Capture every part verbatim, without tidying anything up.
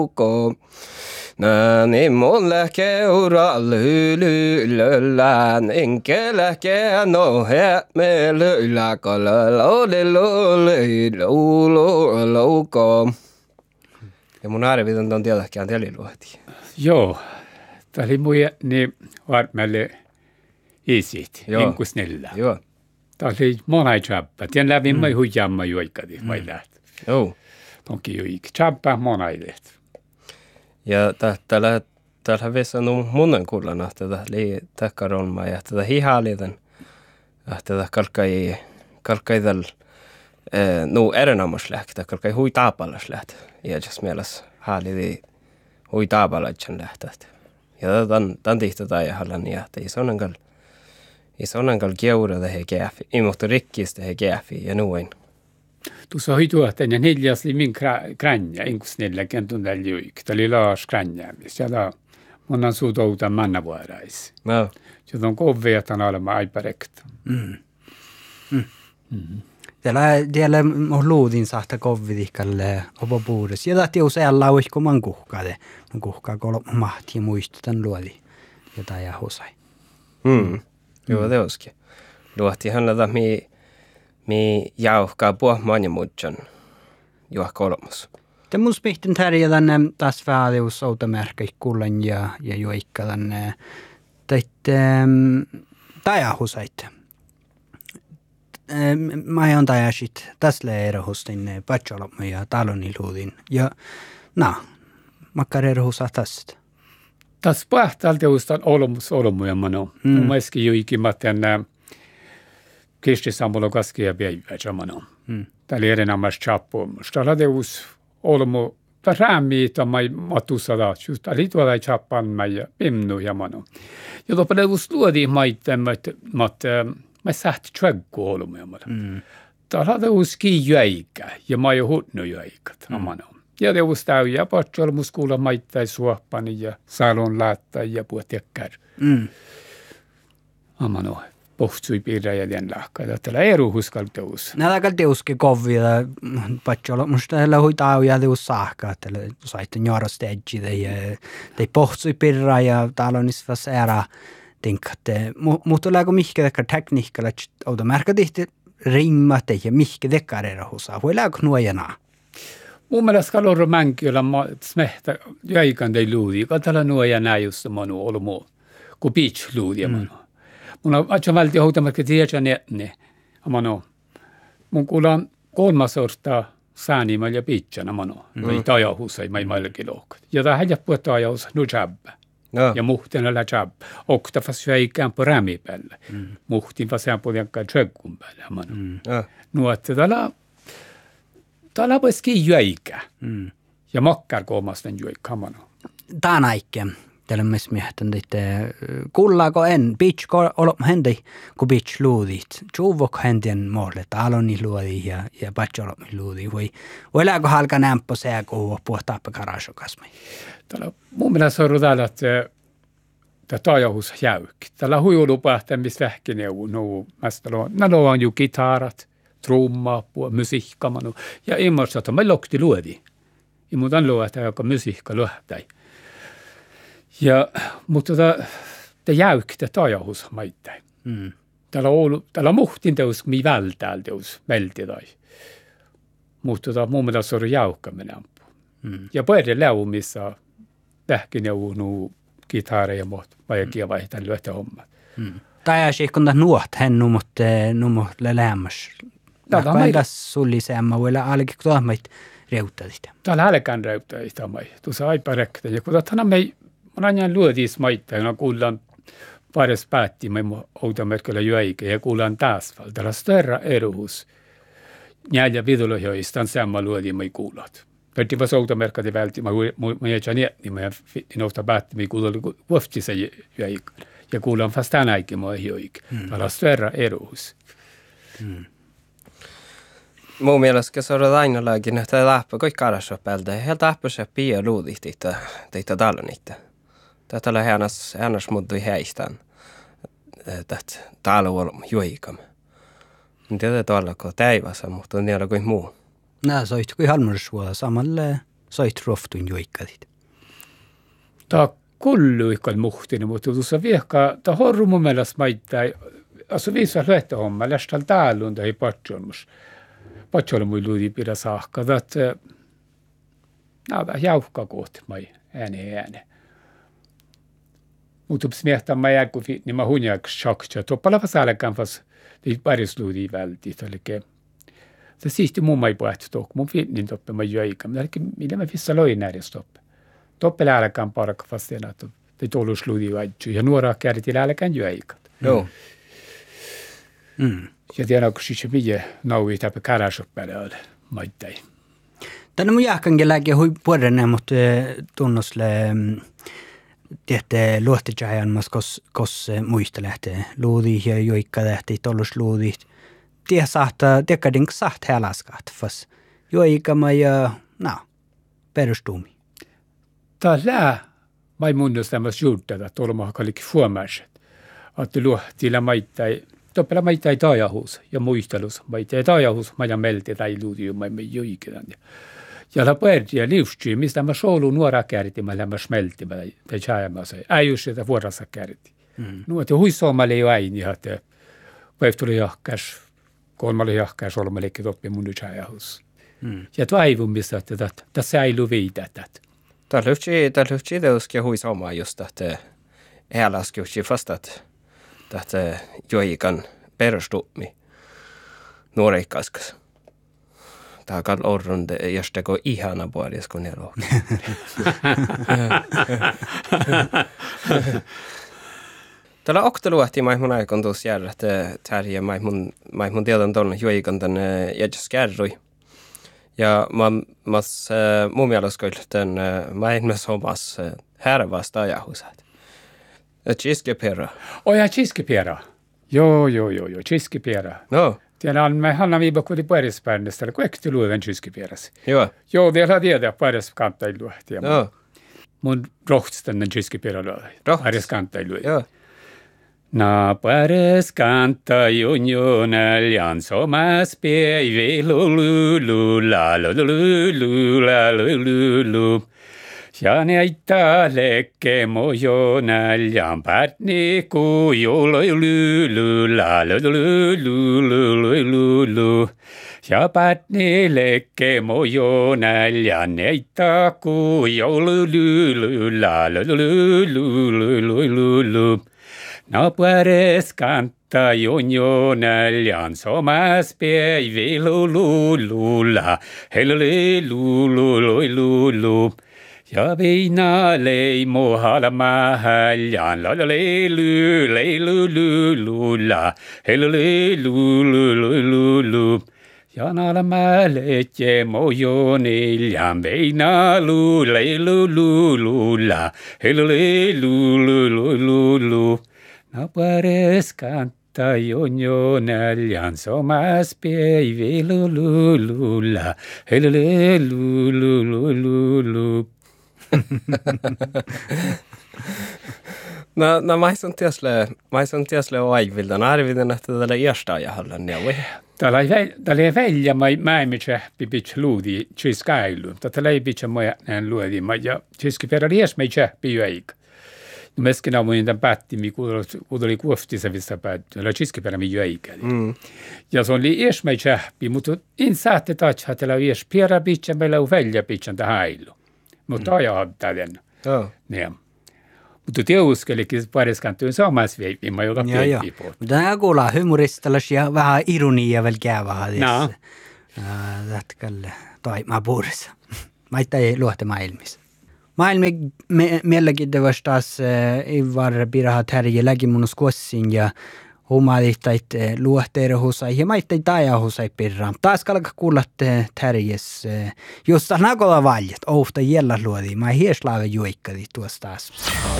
Ko nani mulle keura lylyllään enkele no he me lyllä kala loli loli lolo loko. Ja mun arvitan on tietenkin teliluoti. Joo. Tämä oli muja niin varmelle isit, enku snälla. Joo. Tämä oli monai chappa. Tien läpi mai huijamma juikadi vai läht. Joo. Tonki juik chappa monai läht. Ja tällä tällä vessa no monen kullana tätä li takkarolma ja tätä hihaaliden tätä kalkai kalkaidal eh no erinomaislähtä kalkai hui taapalaslähtä ja jos mielessä haalidi hui taapalaisen lähtät ja tämän tämän tihtä ja hallan ja ei sonangal ei sonangal keura det här gäfi i måste rikkis det här gäfi ja noin. Tuossa hoituahteen ja neljäs li min kranja, enkus neljä kentun tällä juik. Tämä oli laas kranjaamis. Ja tämä monan suutouta mannavuorais. No. Ja tuon koveatan olema aiparekta. Mm. Mm. Mm. Täällä, täällä on luudin sahta kovidikalle opo puudessa. Ja tahti usealla uihko man kuhkade. Man kuhkaa kolma mahti ja muistutan luodi. Jotain ja hosai. Mm. Joo, det olisikin. Luotti hänellä mi mi jauhkaa puhmanjamutjan juo kolmas. Te mun spihtin tärjä tänne taas välius outomerkki kullen ja ja joikka tänne teitte tajahusait. Mä on tajasit tässä leirahustin patjolom ja taloniluudin ja na makkarerhusa tästä. Tässä pähtältä ustan olemus olemuja mano. Mm. Mä eski juikimat tänne Kisti samalla kaskia päivää jamano. Mm. Täällä erinomaisesti chappumus. Täällä teus olmu räämii tamai matusada. Just täällä tuolla chappan mai pimnu jamano. Ja tuolla teus luodi maitten mat mat mä sähti träggu olmu jamano. Mm. Täällä teus kiijuäikä ja mai hutnu jäikat jamano. Ja teus täyjä patsolmus kuulla maittai suoppani ja salon laattaa ja puotiakkar. Mm. Jamano. Pohtsui piirrä ja den lahka. Tällä eru huskal teus. Näillä kal teuski kovia patjolla musta tällä huitaa ja teus saakka tällä saitte njarosta edgi ja te pohtsui piirrä ja talonissa era tinkatte mutta läggo mihke dekar tekniikalla auto märkä tihti rimma te ja mihke dekar era husa. Voi läggo nuojana. Mun mielestä kalorro mänkillä smehtä jäikän ei luudi. Katala nuojana just manu olmo. Ku beach luudi manu. Mun on aika välttämättä hoitamakka tiedä ne. Amano. Mun kuulan kolmas sorta säänimällä ja pitsana mano. Ei tajahussa ei mai malki lohkat. Ja tää häjät puhut tajahussa nu jabba. No. Ja muhtin la jabba. Okta fast jäikään på rämi päällä. Mm. Muhtin fast jään på jänkään tjökkun päällä mano. Mm. No. Nuotte täällä täällä poiski jäikä. Mm. Ja makkar kolmasten jäikä mano. Tää näikke. Täällä myös mietän, että kullaako en bitch olo hendi ku bitch luudit. Chuvok hendien molle taloni luudi ja ja patjolo luudi voi. Voi läggo halka nämpö se ku puhtaa garage kasmi. Täällä mun mielestä on täällä että tämä tajahus jäykki. Täällä huilu pähtämis vähkineu no mästalo. Nalo on ju gitarat, trumma, musiikka manu ja immoista että me lokti luodi. I muutan luota joka musiikka luhtai. Ja, mutta tämä jäykkä tajahus maittain. Mm. Täällä on täällä muhtin teus, mi vältäällä teus, välti tai. Mutta tämä mun mielestä on jäykkäminen ampu. Mm. Ja puhutaan läumissa vähkineu nu gitaare ja muut, vaikea vaihtaa lyötä hommat. Mm. Tai ei kun tämä nuot hennu, mutta nuo lämmäs. Tämä on tässä sullisemma, voi olla alki tuomait reuttajista. Täällä älkään reuttajista mai. Tuossa aipa rektä. Ja kun tämä mei mä ajan luodis maittaa, ja kuullaan pares päätti, mä automerkillä jäikä, ja kuullaan taas val. Täällä störra eruhus. Njäällä vidulojoistaan samma luodi mä kuulat. Pertti vas automerkati vältti, mä jätsän jätti, mä en ofta päätti, mä kuullaan vuoftissa jäikä. Ja kuullaan fast tänäikin mä jäikä. Täällä störra eruhus. Mm. Mun mielestä se on aina lääkin, että tämä läppä kaikki karassa päältä. Helt läppä se pia luudit teitä talonita. Tätä on hänas, hänas muuttui häistään. Tätä talo on juikamme. Mutta tätä tuolla kun täivässä, mutta on niillä kuin muu. Nää se on yhtä kuin halmarsuola samalle soit roftun juikkadit. Ta kullu ikon muhtinen, mutta tuossa viekka, ta horru mun mielestä maittai, asu viisa lehtä homma, lähtään täällä ei patsolmus. Patsolmus luudi pidä saakka, että nada jauhka kohti mai ääne ääne. Mutta smiehtä mä jälku niin mä hunjak shakcha. Toppala vasalekan fas ei paris luudi vältit, eli se siisti mun mai puhuttu tok, mun finnin toppe mä jöikä, mutta eli millä mä fissa loin närissä toppe. Toppe läälekään parka fastina, että ei tullut luudi vältty, ja nuoraa kärti läälekään jöikat. Joo. Mm. Ja tiedän, onko siis mihin naui täpä käräsoppärällä maittain. Tänne mun jahkankin lääke hui puolenne, mutta tunnusle tehte luohtitsähän, mas kos, kos muista lähtee luudi ja joikka lähtee tollus luudi. Tiedä saattaa, tiedä dink saat helaskat, fas joikama ja no, perustuumi. Tämä lää, mä ei munnus tämmöis juurtada, tuolla mä hakalikin fuomäiset. Että luohtilla maittain, toppela maittain taajahus ja muistelus, maittain taajahus, mä ja melti tai luudi, mä ei joiketan. Ja la puertia liusti, mistä mä soulu nuora kärti, mä lämmä smelti, mä tai chajama se. Äijus sitä vuorossa kärti. Mm. Nuoti huissomalle jo äini, että päihtuli jahkas, kolmalle jahkas, olmallekin toppi mun chajahus. Mm. Ja toivumista, että tässä ei lu viitä tätä. Tämä lyhti, tämä lyhti teuskin huissomaa just, että äläskyhti fast, että joikan perustumi nuoreikaskas. Tämä on orrun, jos teko ihana puolis, kun ne rohkee. Tällä oktaluahti mä mun aikon tuossa järjellä, että tärjää mä mun tiedon tuonne juoikan tänne jätsäs kärrui. Ja mä, mä mun mielestä tämän mä en myös omas härvasta ajahusat. Chiskipera. Oh ja chiskipera. Joo, joo, joo, joo, chiskipera. No. Tiedän, mä hanna viipa kudi puolispäännestä, kun ekti luoven chiskipieräsi. Joo. Joo, vielä tiedä puoliskanttailu. Joo. Mun rohtstannan chiskipera luoven. Puoliskantailu. Joo. Na puoliskantailu jonäljan somas päivä lulu la lulu la lulu. Ja näitä lekke mojo näljan pärtni kuju lulu la lulu. Ja pärtni lekke mojo näljan näitä kuju lulu la lulu. Na puoleskanta jonjo näljan somas päivä lulu la lulu. Ja viina leimo halmahaljan la la leilu leilu lula helu leilu lulu. Ja nalmaletje mojo niljan viina lu leilu lula helu leilu lulu. Na puoleskanta jonjo näljan somas päivä lula helu leilu lulu. No, no mä sun tiesle, mä sun tiesle aivildan arvidan, että tällä iästä ajahallan neuvi. Tällä ei välja, mä ei mitään pitää luudi chiskailu. Tällä ei pitää moja näin luodi, ja chiskiperä lies me chäppi jäik. No meskin on mun tämän päättimi, kun oli kuoftissa vissa päätty, tällä chiskiperä mi jäik. Ja se on lies me chäppi, mutta in saatte tatsa, tällä lies pierä pitää, meillä on välja pitää tähän hailu. Mutta ajaa täden. Joo. Niin. Mutta teuskelikin pariskantuun samassa veipi, mä jotain peipi pohti. Mutta tämä kuulaa humoristallaisia vähän ironia vielä käyvää. No. Tätkälle toimaa puhdessa. Mä ei luohte maailmissa. Maailmi mielenkiintoista taas Ivar Piraha Terje läkimunnus kuossin ja huumaadihtait luohteerahusai ja maittain taajahusai pirraan. Taas kalka kuulla Terjes, josta nakola valjat, ouhta jällä luodi. Mä hieslaave juikkadi tuossa taas.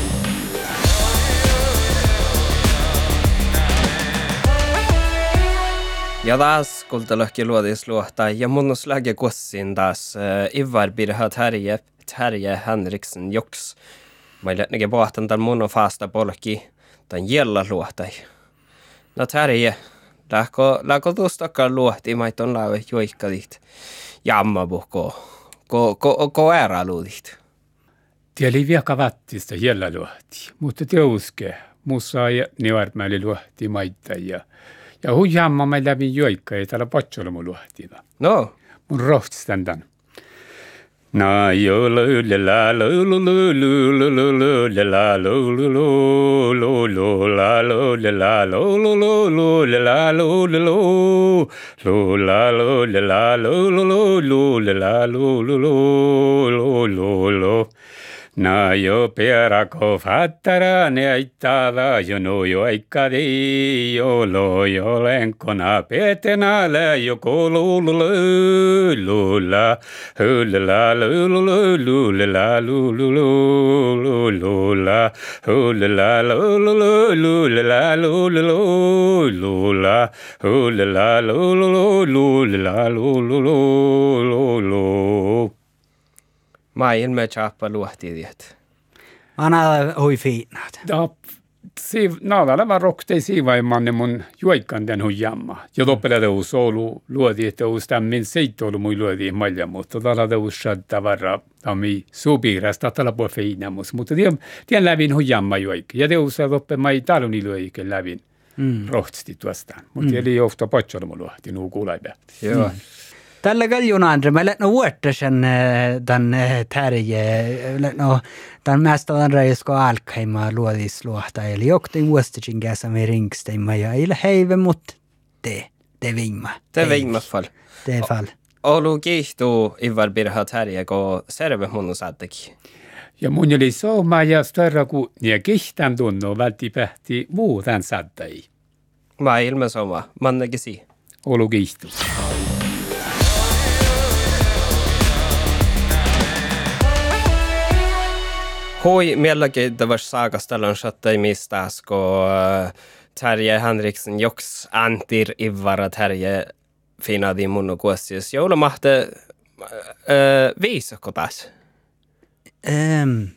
Ja taas kultalöhki luodis luohta ja munnus läge kuossin taas Ivar Piraha Terje, Terje Henriksen joks. Mä lähtnäkin pohtan tämän munnon faasta polki tämän jällä luohtai. No Terje, lähkö, lähkö tuostakaan luohti, mä ton lauve juikkadit jammapuhko Ko, ko, ko ära luudit? Tämä oli vielä vattista jällä luohti, mutta teuske, mussa ja nivartmäli luohti maita ja ja huijamma mä lävin joikka ei täällä patsolomu luohtina. No. Mun rohtstan tän. Na jo lu la lu lu lu lu lu lu lu la lu lu lu lu lu la lu la lu lu lu lu la lu lu lu lu la lu la lu lu lu lu la lu lu lu lu lu na jo perako fattara ne aittava jo no jo aikkadi jo lo jo lenkona petena le jo kolululu lula hulula lululu lula lululu lula hulula lululu lula lululu lula hulula lululu lula lululu lula. Mä ilme chappa luohti diet. Anna hui fiinat. Da siv nada var rockte sivaimmanne mun juikkan den hujamma. Jo doppelade us olu luodi että us tämmin seitolu mui luodi malja mutta tala da us shadda varra ami subirasta tala po feinamus mutta tien tien lävin hujamma juik. Ja de us doppe mai taluni luoike lävin. Mm. Rohtsti tuostaan. Mutta mm. eli ofta patsolmu luohti nuu kuulaibe. Joo. Mm. Tällä kaljon andre, mä lähtö vuottaisen tämän tärje, lähtö tämän mästä tämän reisko alkaima luodisluohta, eli jokti vuostasin käsä me ringsteimma ja ei heive, mutta te, te viimma. Te viimma fall. Te fall. Olu kiihtuu ivar birha tärje, kun serve mun saattekin. Ja mun oli sooma ja störra kun ja kihtän tunnu vältti pähti muuten saattai. Mä ilme sooma, mannekin si. Olu kiihtuu. Hoi mielenkiintoista saakastelun sattai mistäs, kun Terje Henriksen joks antir ivara Terje finadi mun kuossius. Joulumahte äh, viisako taas? Um.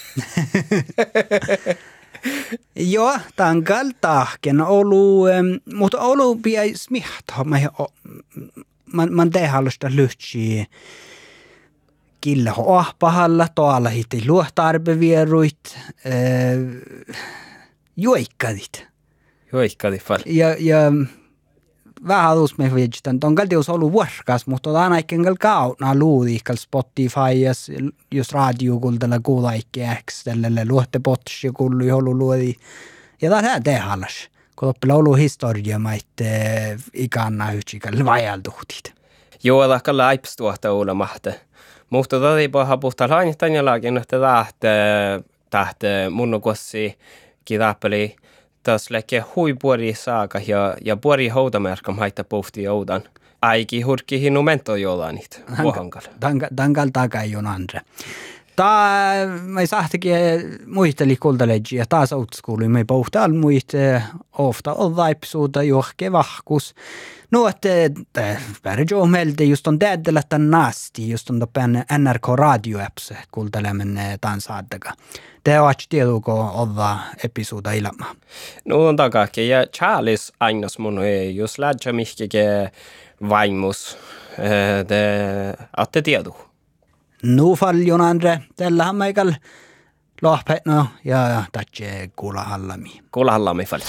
Joo, tankal tahken olu, um, mutta olu piai smihta. Man, man tehalusta lyhtsi killa ahpahalla, tuolla hitti luohtarpevieruit, äh, juikkadit. Juikkadit fall. Ja, ja vähän alus me viedetään, on kalti olisi ollut vuorkas, mutta on ainakin kauna luudi, kal Spotify, jos radiokultalla kuulaikki äks, tälle luohtepotsi kullu johon luodi. Ja tämä tehallas, kun oppilla ollut historia maitte ikanna yhtsikalla vajaltuhtit. Joo, tämä laipstuohta uulemahte. Mutta tätä ei paha puhtaa lainittain ja laakin, että tähtä mun kossi kitappeli taas läkee hui puori saaka ja, ja puori houtamerkam haittaa puhti joudan. Aiki hurki hinu mento jollain niitä vuohankalla. Tankal takai on andre. Tää, mä sahtikin muisteli kultaleji ja taas outschooli. Me puhtaa muista ofta on vaipsuuta johke vahkus. No, että pärä jo meiltä just on täydellä tämän naasti, just on tämän N R K radio-apps kuuntelemen tämän saadaka. Te ovat tietuko olla episoda ilma. No on takakin, ja Charles ainas mun ei, jos lähtsä mihkikin vaimus, te atte tiedu. No paljon andre, tällähän meikal lohpet no, ja tatse kuulahallami. Kuulahallami fall.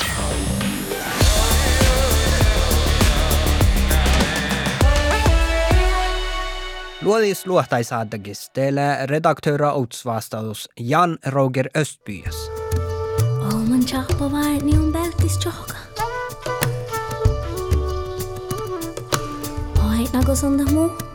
Luodis luohtaisaadagis teille redaktöra outsvastaus Jan Roger Östbyas. Oman chahpa vai ni un beltis choka. Oi nago sonda mu.